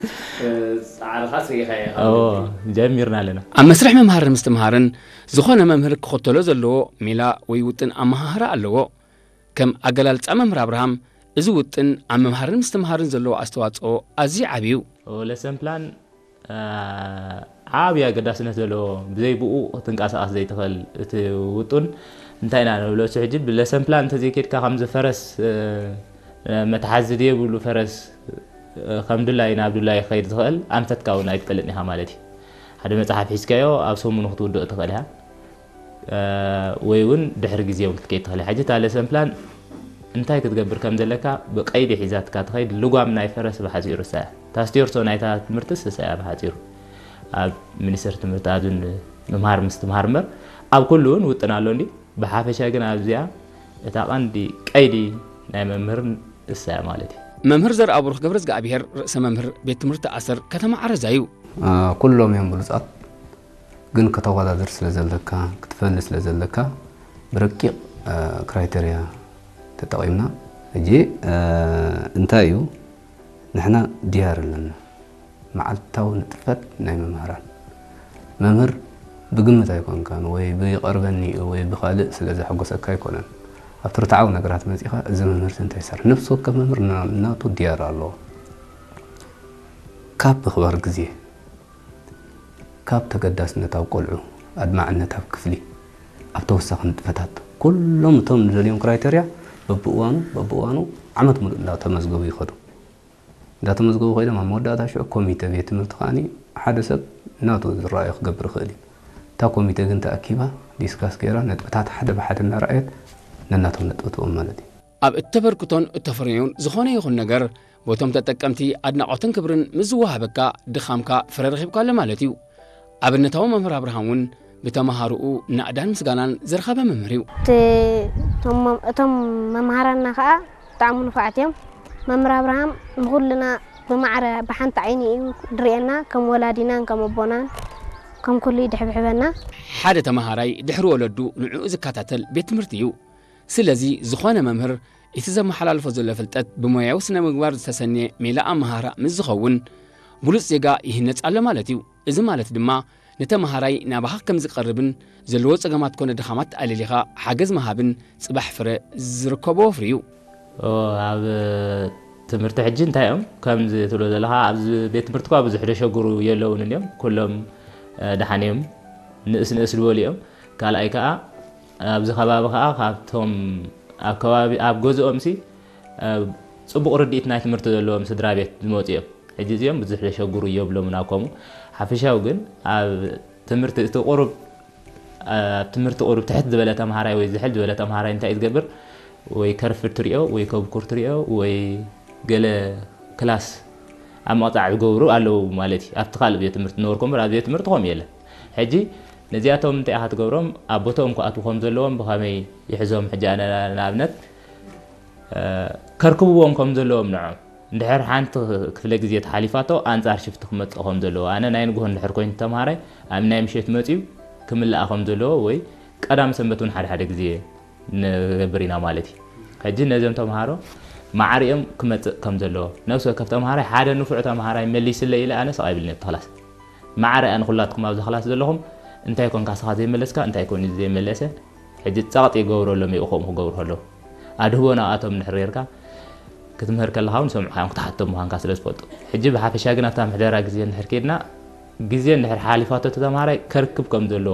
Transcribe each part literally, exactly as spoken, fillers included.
على خاص هي اه جميرنا لنا أما مسرح ممهر مستمهرن زخون ممهر كختلو زلو ميلا ويوتن أمهارا اللو كم أقلالت أممر أبراهام إزوتن أم ممهر مستمهرن زلو أستواتو أزي عبيو ولسن بلان عابيا قداسنا زلو بزي بقو تنقاس أصدي تخل وطن انتينا لو سعجب لسن بلان تزيكيد كخمز فرس متحزد يقولوا فرس الحمد لله إن عبد الله خير تخل أم تتكون أي تلني حمالتي هذا متحف حسكايو أبصم من خطوط دو تخلها ويون دحر جزية وكيت تخلي حاجة على سمبلان أنت هيك تقبر كم ذلك بقيد حيزات كاتخيل لقوا من أي فرس بحزير الساعة تاستير صناعة مرتس الساعة بحزير من سرت مرتادون ممهر مستمهر مر أو كلون وتنالوني بحافة جنا أبزيا تاقان دي قيدي نعم مر الساعة مالتي ممهر زر أبو رخ قبرز قابير رأس ممهر بيت مرت أسر كتما عرزايو آه كلهم ينبلزات جن كتوغادا درس لزلكا كتفلس لزلكا بركيق آه كرايتيريا تتقيمنا اجي آه انتايو نحنا ديار لنا مع التاو نتفت ناي ممهران ممهر بقمة يكون كان وي بيقربني وي بخالق سلازي حقو سكا يكونن أفتر تعاون نقرات مزيخة الزمن مرسن تيسر نفسه كممر ناتو ديار الله كاب بخبار قزيه كاب تقداس نتاو قلعو أدمع نتاو كفلي أبتوسخ نتفتات كلهم تم نجليهم كرايتيريا ببقوانو ببقوانو عمت ملو لا تمزقو يخدو لا تمزقو غير ما مودا تاشو كوميتا بيت ملتخاني حدثت ناتو الرأيق قبر خالي تا كوميتا جنتا أكيبا ديسكاس كيرا نتفتات حدا بحدا نرأيت نناتهم نتوتو أمالدي أب التبركتون التفريون زخوني يخون نجر بوتم تتكمتي أدنى عطن كبرن مزوها بكا دخامكا فررخيب كالا مالتيو أب النتاو ممر أبراهامون بتمهارو نعدان مسقانان زرخابا ممريو تم ممهارنا خا تعمل فعتيم ممر أبراهام نقول لنا بمعرة بحنت عيني درينا كم ولادنا كم أبونا كم كل يدحب حبنا حادة تمهاراي دحرو ولدو نعو زكاتاتل بيت مرتيو سلازي زخوانا ممهر إتزام حلال فزول فلتات بموياو سنة مقبار تسني ميلا مهارة مزخون بولس يقا يهنت على مالتيو إذا مالت دما نتا مهاراي نابها كم زقربن زلوز أقامات كون دخامات أليليخا حاجز مهابن صباح فرق زركبو فريو عب تمرت حجين تايم كم زي تقول لها عب بيت مرتقى بزحرة شجرو يلون اليوم كلهم دحانيهم نقص نقص الوليهم قال أيكا أبز خبابها خابتهم أكواب أب جزء أمسي صبوا أرديت نايت مرتدى لهم سدرابيت الموتية هجزيهم بزحلة شجرو يبلو من أقومه حفشة وجن تمرت تقرب تمرت تقرب تحت دبلة مهاراي ويزحل دبلة مهاراي أنت يتقبر ويكرف تريو ويكوب تريو ويقل كلاس أما قطع جورو قالوا مالتي أفتقال بيت مرت نوركم راد بيت مرت قوم يلا هجي نزياتهم انت احد قبرهم ابوتهم كاتوهم زلوهم بخامي يحزوهم حجانا نابنت أه كركبوهم كم زلوهم نعم ندحر حانت كفله غزيه حليفاتو انصار شفت خمطهم زلو انا ناين غون ندحر كوين تمهاري ام نايم شيت مصيو كمل اخم زلو وي قدام سنبتون حد حد غزيه نغبرينا مالتي هجي نزم تمهارو معريم كمت كم زلو نفسه كفت تمهاري حدا نفع تمهاري مليس لي الى انا صايبلني خلاص معري ان خلاتكم ابز خلاص زلهم انت يكون كاسخا زي ملسكا انت يكون زي ملسه حجي تصاط يغورو لهم يخوم يغورو له ادهونا اتم نحريركا كتمهر كلهاون سمع خام تحتم هان كاسلس فوت حجي بحافشا غنا تام حدرا غزي نحركيدنا غزي نحر حالفاتو تمهاري كركب كم دلو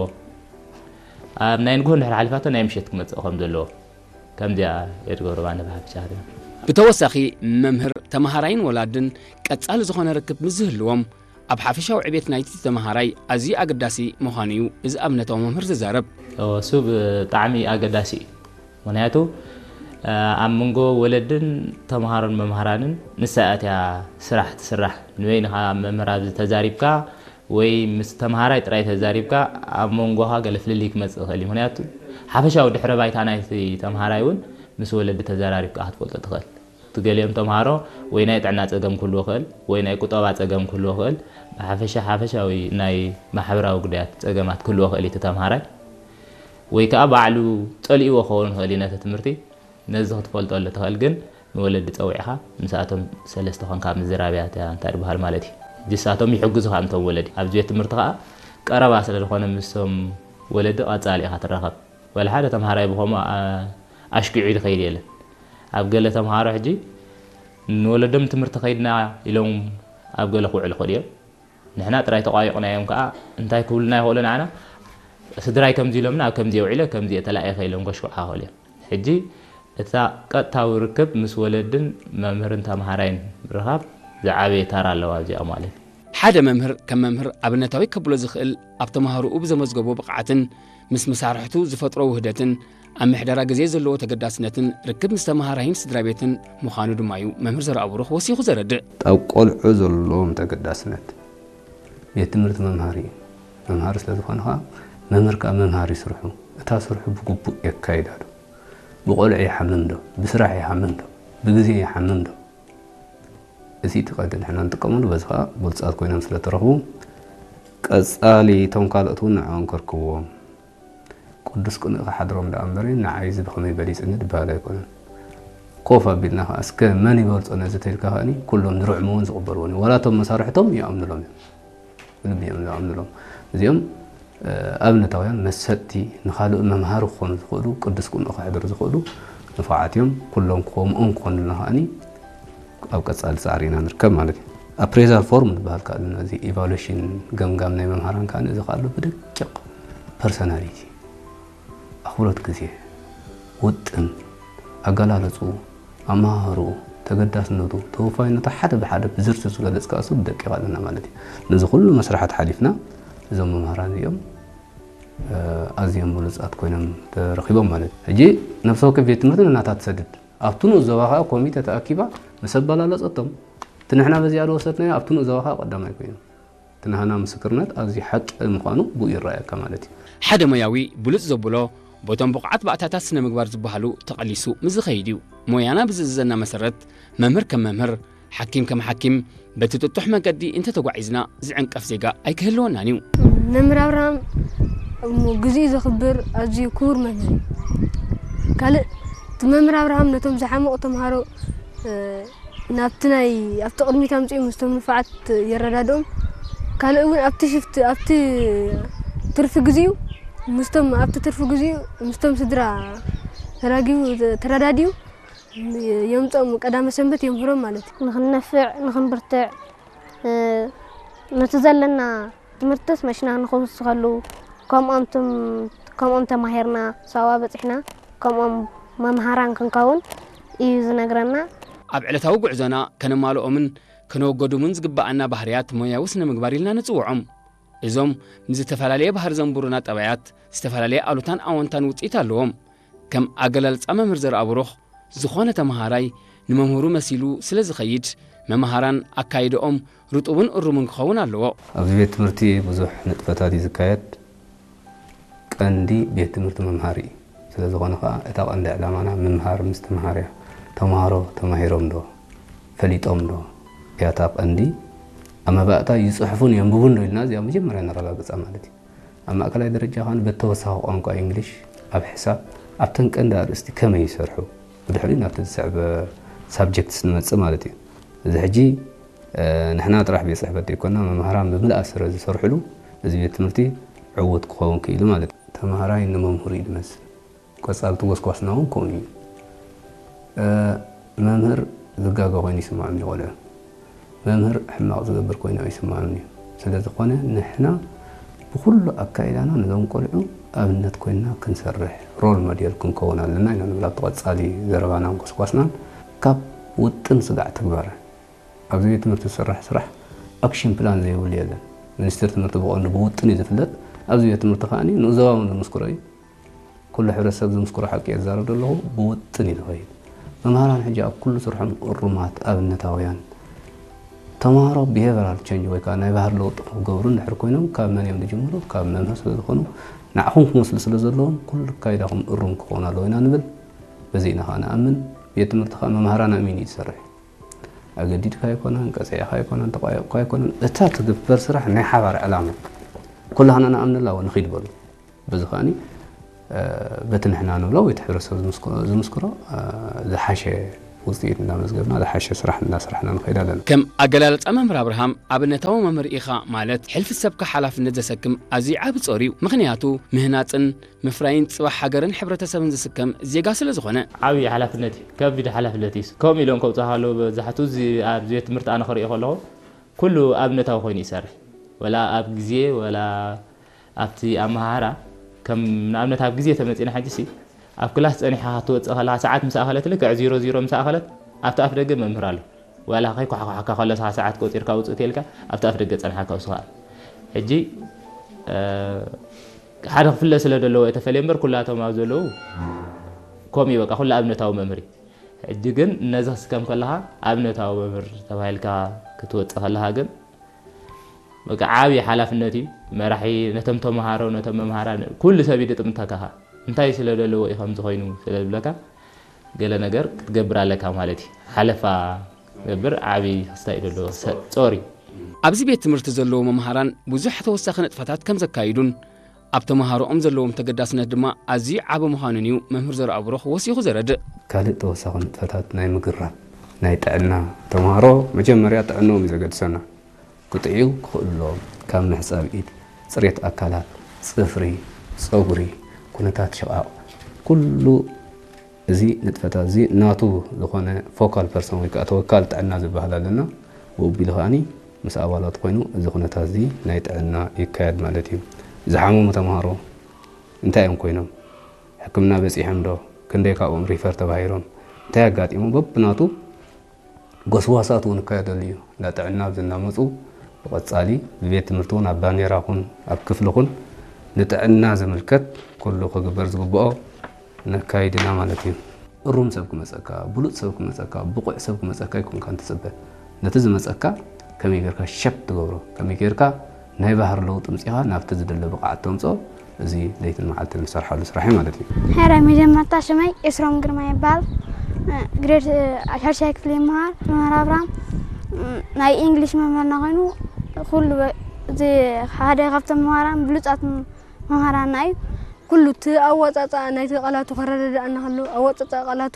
ام ناين غون نحر حالفاتو نايم شت كم كم دلو كم دي يدغورو بانا بحافشا بتوسخي ممهر تمهارين ولادن قصال زخونه ركب مزهلوم أب حافشة وعبيت نايتي تمهاراي أزي أقداسي مخانيو إذا أبنته ممهر ززارب أو سوب طعمي أقداسي ونهاتو أم منغو ولدن تمهارن ممهرانن نساءت يا سرح تسرح نوينها ممهرات تزاريبكا وي مستمهاراي تراي تزاريبكا أم منغوها قال فلليك مسخلي ونهاتو حافشة ودحر بايت نايتي تمهارايون مس ولد تزاريبكا هتفولت تخل تقاليهم تمهارو ويناي تعنا تقام كله خل ويناي كتابة تقام كله خل حافشة حافشة ويناي محبرة وقدات تقامات كله خل تتمهاري ويكأب علو تقلي وخون خلينا تتمرتي نزه تفولت ولا تخلجن ንወለድ ፀውዒኻ ንሳቶም ሰለስተ ኾንካ ምዝራብያት እንታይ ድበሃል ማለት እዩ ጅሳቶም ይሕግዙኻ እንቶም ወለዲ ኣብ ቤት ትምህርቲ ከዓ ቀረባ ስለ ዝኾነ ምስቶም ወለዲ ቀጻሊ ኢኻ ትረኸብ ወላ ሓደ ተምሃራይ ብኸምኡ ኣሽኪዑ ይኸይድ የለን ኣብ ገለ ተምሃሮ ሕጂ ንወለዶም ትምህርቲ ከይድና ኢሎም ኣብ ገለ ክውዕል ይኽእሉ እዮም ንሕና ጥራይ ተቋይቑናዮም ከዓ እንታይ ክብሉና ይኽእሉ ንዓና ስድራይ ከምዚ ኢሎምና ኣብ ከምዚ የውዒለ ከምዚ የተላእኸ ኢሎም ከሽኩዑ ይኽእሉ እዮም ሕጂ እታ ቀጥታዊ ርክብ ምስ ወለድን መምህርን ተምሃራይን ርኻብ ዝዓበየ ታራ ኣለዋ እዚኣ ማለት ሓደ መምህር ከም መምህር ኣብነታዊ ከብሎ ዝኽእል ኣብ ተምሃሮኡ ብዘመዝገቦ ብቕዓትን ምስ መሳርሕቱ ዝፈጥሮ ውህደትን ኣብ ምሕደራ ግዜ ዘለዎ ተገዳስነትን ርክብ ምስ ተምሃራይን ስድራቤትን ምዃኑ ድማ እዩ መምህር ዘረአብሩኽ ወሲኹ ዘረድእ ኣብ ቆልዑ ዘለዎም ተገዳስነት ቤት ትምህርቲ መምሃሪ መምሃሪ ስለ ዝኾነ ከዓ መምህር ከዓ መምሃሪ ይስርሑ እታ ስርሑ ብግቡእ የካይዳ ዶ ብቆልዑ ይሓምም ዶ ብስራሕ ይሓምም ዶ ብግዜ ይሓምም ዶ እዚ ትቐድ ንሕና ንጥቀመሉ በዚ ከዓ ብልፃት ኮይኖም ስለ ተረኽቡ ቀፃሊ እቶም ካልኦት እውን ንዕኦም ከርክብዎም ቅዱስ ቅኑዕ ሓድሮም ዳ እምበሪ ንዓይ እዚ ብኸመይ በሊፅኒ ድበሃል ኣይኮነን ኮፍ ኣቢልና ከዓ እስከ መን ይበልፆ ነዚ ተይልካ ከዓኒ ኩሎም ንርዕሞውን ዝቕበልዎን እዩ ወላቶም መሳርሕቶም ይኣምንሎም እዮም ልቢ ይኣምንሎም እዚኦም ኣብነታውያን መሰጥቲ ንኻልእ መምሃሪ ክኾኑ ዝኽእሉ ቅዱስ ቅኑዕ ክሕድሩ ዝኽእሉ ንፍዓት እዮም ኩሎም ከምኦም ክኾኑልና ከዓኒ ኣብ ቀፃሊ ፃዕሪ ኢና ንርከብ ማለት እዩ ኣፕሬዛል ፎርም ዝበሃል ከኣለና እዚ ኢቫሉዌሽን ገምጋም ናይ መምሃራን ከዓኒ እዚ ከኣሎ ብደቂቕ ፐርሶናሊቲ ኣኽብሮት ግዜ ውጥን ኣገላለፁ ኣመሃርኡ ተገዳስነቱ ተወፋይነቱ ሓደ ብሓደ ብዝርዝር ዝገለጽ ከኣሱ ብደቂቕ ኣለና ማለት እዩ ነዚ ኩሉ መስራሓት ሓሊፍና እዞም መምሃራን እዚኦም ኣዝዮም ብሉፃት ኮይኖም ተረኺቦም ማለት እዩ ሕጂ ነፍሲ ወከፍ ቤት ትምህርቲ እናታ ትሰድድ ኣብቲ ንኡ ዞባ ከዓ ኮሚቴ ተኣኪባ ምስ ኣበላለፀቶም እቲ ንሕና በዚኣ ዶ ወሰድናዮ ኣብቲ ንኡ ዞባ ከዓ ቀዳማይ ኮይኑ እቲ ንሃና ምስክርነት ኣዝዩ ሓቂ ምዃኑ ብኡ ይረኣየካ ማለት እዩ ሓደ ሞያዊ ብሉፅ ዘብሎ ቦቶም ብቕዓት ባእታታት ስነ ምግባር ዝበሃሉ ተቐሊሱ ምዝኸይድ እዩ ሞያና ብዝእዘዘና መሰረት መምህር ከም መምህር ሓኪም ከም ሓኪም በቲ ጥጡሕ መንገዲ እንተተጓዒዝና ዝዕንቀፍ ዜጋ ኣይክህልወናን እዩ መምህር ኣብርሃም ግዜ ዘኽብር ኣዝዩ ክቡር መምህር ካልእ እቲ መምህር ኣብርሃም ነቶም ዝሓመቑ ተምሃሮ ናብቲ ናይ ኣብቲ ቅድሚት ኣምፅኡ ምስቶም ንፋዓት የረዳድኦም ካልእ እውን ኣብቲ ሽፍቲ ኣብቲ ትርፊ ግዜኡ ምስቶም ኣብቲ ትርፊ ግዜኡ ምስቶም ስድራ ተራጊቡ ተረዳድዩ የምፆም ቀዳመ ሰንበት የምህሮም ማለት እዩ ንኽነፍዕ ንኽንብርትዕ ነቲ ዘለና ትምህርትስ መሽና ንኽውስኸሉ ከምኦም ከምኦም ተማሂርና ሰዋ በፂሕና ከምኦም መምሃራን ክንከውን እዩ ዝነግረና ኣብ ዕለታዊ ጉዕዞና ከነማልኦምን ከነወገዶምን ዝግባአና ባህርያት ሞያዊ ስነ ምግባር ኢልና ንፅውዖም እዞም ንዝተፈላለየ ባህር ዘንብሩና ጠባያት ዝተፈላለየ ኣሉታን ኣወንታን ውፅኢት ኣለዎም ከም ኣገላልፃ መምህር ዘረአብሩኽ ዝኾነ ተምሃራይ ንመምህሩ መሲሉ ስለ ዝኸይድ መምሃራን ኣካይድኦም ርጡብን እሩምን ክኸውን ኣለዎ ኣብዚ ቤት ትምህርቲ ብዙሕ ንጥፈታት እዩ ዝካየድ ቀንዲ ቤት ትምህርቲ መምሃሪ ስለ ዝኾነ ከዓ እታ ቀንዲ ዕላማና ምምሃር ምስ ተምሃርያ ተምሃሮ ተማሂሮም ዶ ፈሊጦም ዶ እያ እታ ቀንዲ ኣብ መባእታ ይፅሕፉን የንብቡን ዶ ኢልና እዚኣ መጀመርያ ነረጋግፃ ማለት እዩ ኣብ ማእከላይ ደረጃ ከዓ በተወሳኺ ቋንቋ እንግሊሽ ኣብ ሕሳብ ኣብተን ቀንዲ ኣርእስቲ ከመይ ይሰርሑ ብድሕሪኡ ናብቲ ዝስዕበ ሳብጀክትስ ንመፅእ ማለት እዩ እዚ ሕጂ ንሕና ጥራሕ ቤት ፅሕፈት ዘይኮንና መምሃራን ብምልኣት ስረ ዝሰርሕሉ እዚ ቤት ትምህርቲ ዕውት ክኸውን ክኢሉ ማለት እዩ ተምሃራይ ንመምህሩ እዩ ዝመስል ቀፃልቲ ጎስጓስና እውን ከምኡ እዩ መምህር ዝጋጋ ኮይኑ ይስማዖም ይቆልዑ መምህር ሕማቕ ዝገብር ኮይኑ ይስማዖም እዩ ስለ ዝኾነ ንሕና ብኩሉ ኣካይዳና ነዞም ቆልዑ ኣብነት ኮይንና ክንሰርሕ ሮል ሞዴል ክንከውን ኣለና ኢና ንብል ኣብቲ ቀፃሊ ዘረባናን ጎስጓስናን ካብ ውጥን ስጋዕ ተግባር ኣብዚ ቤት ትምህርቲ ዝስራሕ ስራሕ ኣክሽን ፕላን ዘይብሉ የለን ሚኒስትር ትምህርቲ ብቐንዱ ብውጥን እዩ ዝፍለጥ ኣብዚ ቤት ትምህርቲ ከዓኒ ንዞባውን ዝምስክሮ እዩ ኩሉ ሕብረተሰብ ዝምስክሮ ሓቂ የዛረብ ኣለኹ ብውጥን እዩ ዝኸይድ መምሃራን ሕጂ ኣብ ኩሉ ስርሖም እሩማት ኣብነታውያን ተምሃሮ ቢሄቨራል ቼንጅ ወይ ከዓ ናይ ባህሪ ለውጢ ክገብሩ እንድሕር ኮይኖም ካብ መን እዮም ዝጅምሩ ካብ መምህር ስለ ዝኾኑ ንዓኹም ክመስሉ ስለ ዘለዎም ኩሉ ካይዳኹም እሩም ክኾኑ ኣለዎ ኢና ንብል በዚ ኢና ከዓ ንኣምን ቤት ትምህርቲ ከዓ መምሃራን ኣሚን እዩ ዝሰርሕ ኣገዲድካ ኣይኮነን ቀፂዕካ ኣይኮነን ተቋይቕካ ኣይኮነን እታ ትግበር ስራሕ ናይ ሓባር ዕላማ ኩላህና ንኣምንላ ንኸይድ በሉ በዚ ከዓኒ በቲ ንሕና ንብሎ ወይ እቲ ሕብረተሰብ ዝምስክሮ ዝሓሸ ውስጢት እናመዝገብና ለሓሸ ስራሕና ስራሕና ንኸይድ ኣለና ከም ኣገላለጽ መምህር አብርሃም ኣብነታዊ መምህር ኢኻ ማለት ሕልፊ ሰብካ ሓላፍነት ዘሰክም ኣዝዩ ዓብ ጾርዩ ምኽንያቱ ምህናጽን ምፍራይን ጽባሕ ሃገርን ሕብረተሰብን ዝስከም ዜጋ ስለ ዝኾነ ዓብዪ ሓላፍነት እዩ ከቢድ ሓላፍነት እዩ ከምኡ ኢሎም ከብፅሓሉ በዛሕቱ እዚ ኣብ ቤት ትምህርቲ ኣነ ክሪኦ ከለኹ ኩሉ ኣብነታዊ ኮይኑ ይሰርሕ ወላ ኣብ ግዜ ወላ ኣብቲ ኣመሃራ ከም ንኣብነት ኣብ ግዜ ተመፂና ሓጅሲ ኣብ ክላስ ጸኒሓ ትወፅእ ከለኻ ሰዓት ምስ ኣኸለት ልክዕ ዜሮ ዜሮ ምስ ኣኸለት ኣብቲ ኣፍ ደገ መምህር ኣሎ ወላ ከይኳሓኳሓካ ከለኻ ሰዓት ቆፂርካ ውፅእ ተልካ ኣብቲ ኣፍ ደገ ጸኒሓካ ውስኻ ሕጂ ሓደ ክፍለ ስለ ዘለዎ የተፈለየ እምበር ኩላቶም ኣብ ዘለዉ ከምኡ በቃ ኩሉ ኣብነታዊ መምህር ሕጂ ግን ነዚ ክስከም ከለኻ ኣብነታዊ መምህር ተባሂልካ ክትወፅእ ከለኻ ግን በቃ ዓብዪ ሓላፍነት እዩ መራሒ ነቶም ተመሃሮ ነቶም መምሃራ ኩሉ ሰብ ይድጥምተካኻ እንታይ ስለ ዘለዎ ኢኸም ዝኾይኑ ስለ ዝብለካ ገለ ነገር ክትገብር ኣለካ ማለት እዩ ሓለፋ ገብር ዓብዪ ክስታይ ዘለዎ ጾሪ ኣብዚ ቤት ትምህርቲ ዘለዉ መምሃራን ብዙሕ ተወሳኺ ንጥፈታት ከም ዘካይዱን ኣብ ተመሃሮኦም ዘለዎም ተገዳስነት ድማ ኣዝዩ ዓብ ምዃኑን እዩ መምህር ዘርአብሮኽ ወሲኹ ዘረድእ ካልእ ተወሳኺ ንጥፈታት ናይ ምግራብ ናይ ጥዕና ተመሃሮ መጀመርያ ጥዕንኦም እዩ ዘገድሰና ክጥዕዩ ክኽእልዎም ካብ ምሕፃብ ኢድ ፅሬት ኣካላት ፅፍሪ ፀጉሪ ኩነታት ሸቓቕ ኩሉ እዚ ንጥፈታት እዚ ናቱ ዝኾነ ፎካል ፐርሰን ወይ ከዓ ተወካል ጥዕና ዝበሃል ኣለና ወቢሉ ከዓኒ ምስ ኣባላት ኮይኑ እዚ ኩነታት እዚ ናይ ጥዕና ይካየድ ማለት እዩ ዝሓመሙ ተምሃሮ እንታይ እዮም ኮይኖም ሕክምና በፂሖም ዶ ክንደይ ካብኦም ሪፈር ተባሂሮም እንታይ ኣጋጢሞም በብናቱ ጎስዋሳት እውን ይካየደሉ እዩ ንጥዕና ብዝናመፁ ብቐፃሊ ብቤት ትምህርቲ እውን ኣብ ባኔራኹን ኣብ ክፍሊኹን ንጥዕና ዝምልከት ኩሉ ክግበር ዝግብኦ ነካይድና ማለት እዩ እሩም ሰብ ክመፀካ ብሉጥ ሰብ ክመፀካ ብቑዕ ሰብ ክመፀካ ይኩንካ እንትፅበ ነቲ ዝመፀካ ከመይ ጌርካ ሸፕ ትገብሮ ከመይ ጌርካ ናይ ባህር ለውጢ ምፅኢኻ ናብቲ ዝደለ ብቕዓት ተምፅኦ እዚ ለይትን መዓልትን ዝሰርሓሉ ስራሕ ማለት እዩ ሕራ መጀመርታ ሽመይ እስሮም ግርማ ይበሃል ግሬድ ሓድሻይ ክፍሊ ይመሃር መምህር አብርሃም ናይ እንግሊሽ መምህርና ኮይኑ ኩሉ እዚ ሓደ ካብቶም መምህራን ብሉፃት መምህራና እዩ ኩሉ እቲ ኣወፃፃ ናይቲ ቃላቱ ከረዳድአና ከሎ ኣወፃፃ ቃላቱ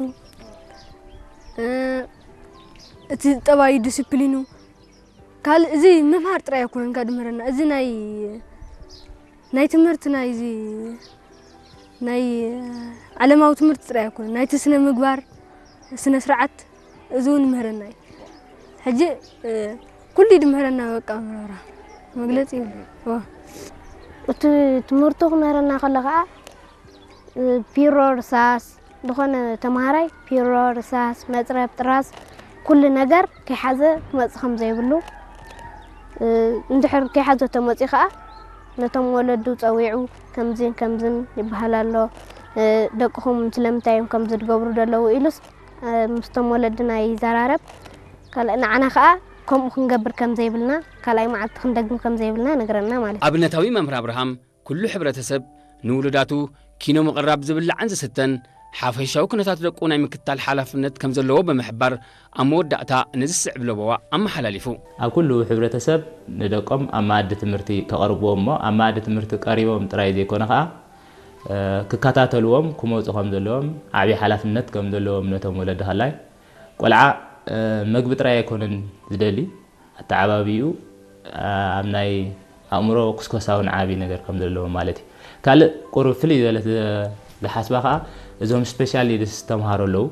እቲ ጠባይ ዲስፕሊኑ ካል እዚ መምሃር ጥራይ ኣይኮነን ካድምረና እዚ ናይ ናይ ትምህርቲ ናይ እዚ ናይ ዓለማዊ ትምህርቲ ጥራይ ኣይኮነን ናይቲ ስነ ምግባር ስነ ስርዓት እዚ እውን ምህረና እዩ ሕጂ ኩሉ ድምህረና በቃ ምራራ መግለጽ እዩ እቲ ትምህርቱ ክምህረና ከሎ ከዓ ቢሮ ርሳስ ዝኾነ ተምሃራይ ቢሮ ርሳስ መፅረብ ጥራስ ኩሉ ነገር ከይሓዘ ክመፅእ ከም ዘይብሉ እንድሕር ከይሓዘ ተመፂ ከዓ ነቶም ወለዱ ፀዊዑ ከምዝን ከምዝን ይበሃል ኣሎ ደቅኹም ስለምንታይ እዮም ከምዚ ዝገብሩ ዘለዉ ኢሉስ ምስቶም ወለድና ይዘራረብ ካልእ ንዓና ከዓ ከምኡ ክንገብር ከም ዘይብልና ካልኣይ መዓልቲ ክንደግም ከም ዘይብልና ነገረና ማለት እዩ ኣብነታዊ መምህር አብርሃም ኩሉ ሕብረተሰብ ንውሉዳቱ ኪኖ ምቕራብ ዝብላዕን ዝስተን ሓፈሻዊ ኩነታት ደቁ ናይ ምክታል ሓላፍነት ከም ዘለዎ ብምሕባር ኣብ መወዳእታ ንዝስዕ ብለበዋ ኣመሓላሊፉ ኣብ ኩሉ ሕብረተሰብ ንደቆም ኣብ ማኣዲ ትምህርቲ ከቕርብዎም እሞ ኣብ ማኣዲ ትምህርቲ ቀሪቦም ጥራይ ዘይኮነ ከዓ ክከታተልዎም ክመፁ ከም ዘለዎም ዓብዪ ሓላፍነት ከም ዘለዎም ነቶም ወለዲ ከላይ ቆልዓ መግቢ ጥራይ ኣይኮነን ዝደሊ ኣተዓባቢኡ ኣብ ናይ ኣእምሮ ኩስኮሳውን ዓብዪ ነገር ከም ዘለዎም ማለት እዩ ካልእ ቁሩብ ፍልይ ዝበለ ዝሓስባ ከዓ እዞም ስፔሻል ኒድስ ተምሃሮ ኣለዉ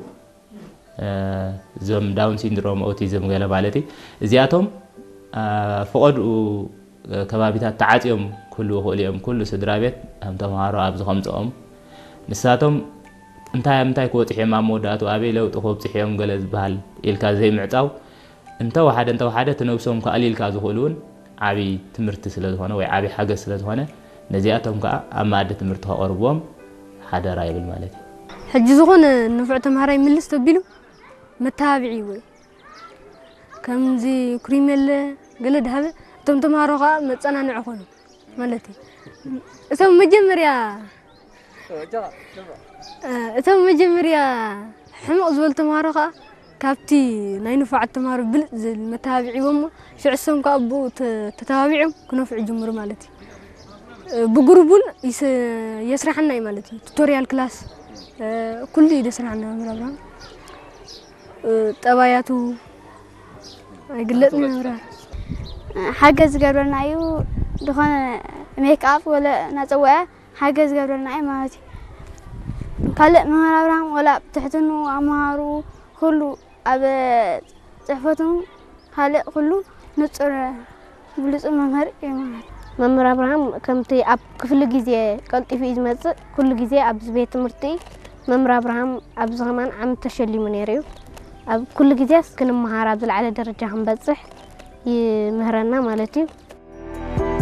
እዞም ዳውን ሲንድሮም ኦቲዝም ገለ ማለት እዩ እዚኣቶም ፍቐድኡ ከባቢታት ተዓፅዮም ኩሉ ይኽእሉ እዮም ኩሉ ስድራ ቤት ከም ተምሃሮ ኣብ ዝኸምፅኦም ንሳቶም እንታይ ምንታይ ክወፅሕዮም ኣብ መወዳእቱ ኣበይ ለውጢ ከብፅሕዮም ገለ ዝበሃል ኢልካ ዘይምዕፃው እንተወሓደ እንተወሓደ ትነብሶም ከኣሊልካ ዝኽእሉ እውን ዓብዪ ትምህርቲ ስለ ዝኾነ ወይ ዓብዪ ሓገዝ ስለ ዝኾነ ነዚኣቶም ከዓ ኣብ ማኣዲ ትምህርቲ ከቐርብዎም ሓደራ ይብል ማለት እዩ ሕጂ ዝኾነ ንፍዕ ተምሃራይ ምልስ ተቢሉ መተባብዒ ወይ ከምዚ ክሪሜለ ገለ ድሃበ እቶም ተምሃሮ ከዓ መፀናንዒ ኮኑ ማለት እዩ እቶም መጀመርያ እቶም መጀመርያ ሕሙቕ ዝበሉ ተምሃሮ ከዓ ካብቲ ናይ ንፋዓት ተምሃሮ ብልጥ ዝብል መተባብዒዎም ሽዕሶም ከዓ ብኡ ተተባቢዖም ክነፍዑ ጅምሩ ማለት እዩ ብግሩቡን የስራሕና እዩ ማለት እዩ ቱቶሪያል ክላስ ኩሉ ይደስራሕና መምህር አብርሃም ጠባያቱ አይግለጥን ነበር ሓገዝ ገበረና እዩ ድኾነ ሜክ አፕ ወለ ናፀወያ ሓገዝ ገበረና እዩ ማለት እዩ ካልእ መምህር አብርሃም ወላ ብትሕትኑ አምሃሩ ኩሉ ኣብ ፅሕፈቱ ካልእ ኩሉ ንፁር ብሉፅ መምህር እዩ ማለት መምህር አብርሃም ከምቲ ኣብ ክፍሊ ግዜ ቀልጢፉ እዩ ዝመፅእ ኩሉ ግዜ ኣብ ቤት ትምህርቲ መምህር አብርሃም ኣብ ዝኸማን ዓመት ተሸሊሙ ነይሩ እዩ ኣብ ኩሉ ግዜ ክንመሃር ኣብ ዝለዓለ ደረጃ ክንበፅሕ ይምህረና ማለት እዩ